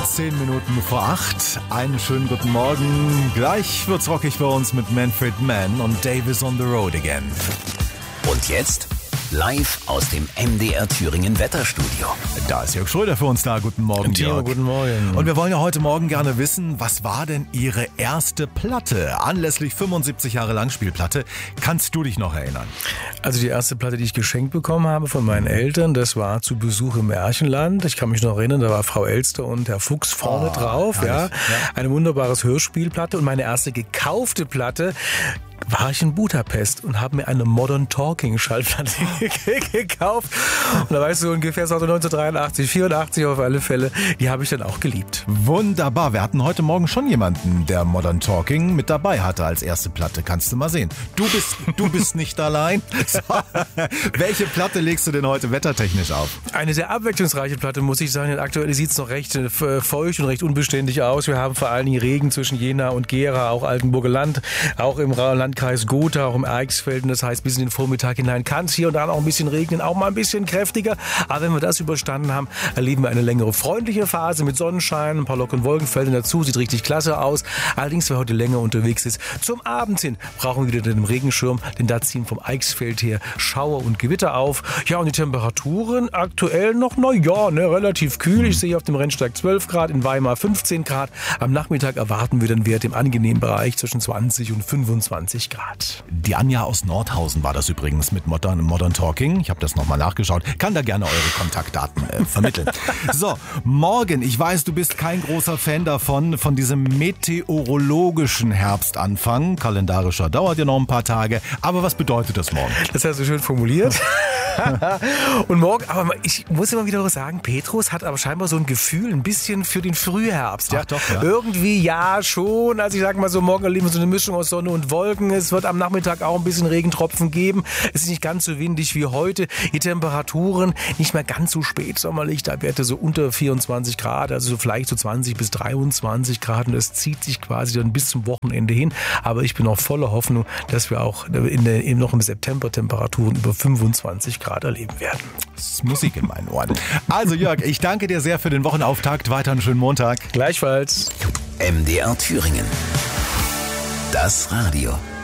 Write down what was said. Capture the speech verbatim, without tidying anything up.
Zehn Minuten vor acht. Einen schönen guten Morgen. Gleich wird's rockig bei uns mit Manfred Mann und Davis on the Road again. Und jetzt live aus dem M D R Thüringen Wetterstudio. Da ist Jörg Schröder für uns da. Guten Morgen, Timo, Jörg. Guten Morgen. Und wir wollen ja heute Morgen gerne wissen, was war denn Ihre erste Platte? Anlässlich fünfundsiebzig Jahre Langspielplatte. Kannst du dich noch erinnern? Also die erste Platte, die ich geschenkt bekommen habe von meinen Eltern, das war zu Besuch im Märchenland. Ich kann mich noch erinnern, da war Frau Elster und Herr Fuchs vorne oh, drauf. Ja. Ja. Eine wunderbares Hörspielplatte. Und meine erste gekaufte Platte war ich in Budapest und habe mir eine Modern Talking Schallplatte gekauft. Und da weißt du ungefähr, so neunzehnhundertdreiundachtzig, vierundachtzig auf alle Fälle. Die habe ich dann auch geliebt. Wunderbar. Wir hatten heute Morgen schon jemanden, der Modern Talking mit dabei hatte als erste Platte. Kannst du mal sehen. Du bist, du bist nicht allein. So. Welche Platte legst du denn heute wettertechnisch auf? Eine sehr abwechslungsreiche Platte, muss ich sagen. Aktuell sieht es noch recht äh, feucht und recht unbeständig aus. Wir haben vor allen Dingen Regen zwischen Jena und Gera, auch Altenburger Land, auch im Landkreis Gotha, auch im Eichsfeld. Das heißt, bis in den Vormittag hinein kann es hier und da auch ein bisschen regnen, auch mal ein bisschen kräftiger. Aber wenn wir das überstanden haben, erleben wir eine längere freundliche Phase mit Sonnenschein, ein paar Locken- und Wolkenfeldern dazu. Sieht richtig klasse aus. Allerdings, wer heute länger unterwegs ist, zum Abend hin brauchen wir wieder den Regenschirm, denn da ziehen vom Eichsfeld her Schauer und Gewitter auf. Ja, und die Temperaturen aktuell noch, na ja, ne, relativ kühl. Ich sehe auf dem Rennsteig zwölf Grad, in Weimar fünfzehn Grad. Am Nachmittag erwarten wir den Wert im angenehmen Bereich zwischen zwanzig und fünfundzwanzig Grad. Die Anja aus Nordhausen war das übrigens mit Modern, Modern Talking. Ich habe das nochmal nachgeschaut. Kann da gerne eure Kontaktdaten äh, vermitteln. So, morgen. Ich weiß, du bist kein großer Fan davon, von diesem meteorologischen Herbstanfang. Kalendarischer dauert ja noch ein paar Tage. Aber was bedeutet das morgen? Das hast du schön formuliert. Und morgen, aber ich muss immer wieder sagen, Petrus hat aber scheinbar so ein Gefühl ein bisschen für den Frühherbst. Ja? Ach doch, ja. Irgendwie ja schon. Also ich sag mal so, morgen erleben wir so eine Mischung aus Sonne und Wolken. Es wird am Nachmittag auch ein bisschen Regentropfen geben. Es ist nicht ganz so windig wie heute. Die Temperaturen nicht mehr ganz so spät sommerlich. Da Werte so unter vierundzwanzig Grad, also so vielleicht so zwanzig bis dreiundzwanzig Grad. Und das zieht sich quasi dann bis zum Wochenende hin. Aber ich bin auch voller Hoffnung, dass wir auch in der, noch im September Temperaturen über fünfundzwanzig Grad erleben werden. Das ist Musik in meinen Ohren. Also Jörg, ich danke dir sehr für den Wochenauftakt. Weiter einen schönen Montag. Gleichfalls. M D R Thüringen. Das Radio.